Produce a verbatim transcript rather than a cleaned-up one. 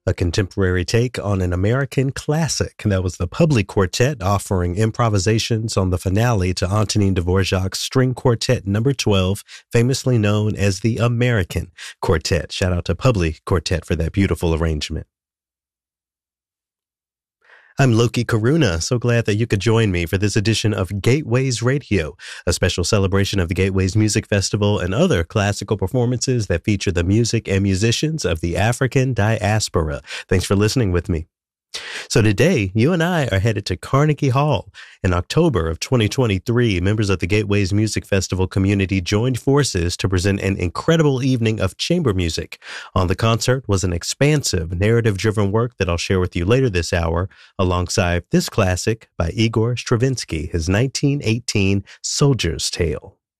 a contemporary take on an American classic. That was the Public Quartet offering improvisations on the finale to Antonin Dvorak's String Quartet number twelve, famously known as the American Quartet. Shout out to Public Quartet for that beautiful arrangement. I'm Loki Karuna. So glad that you could join me for this edition of Gateways Radio, a special celebration of the Gateways Music Festival and other classical performances that feature the music and musicians of the African diaspora. Thanks for listening with me. So today, you and I are headed to Carnegie Hall. In October of twenty twenty-three, members of the Gateways Music Festival community joined forces to present an incredible evening of chamber music. On the concert was an expansive, narrative-driven work that I'll share with you later this hour, alongside this classic by Igor Stravinsky, his nineteen eighteen Soldier's Tale.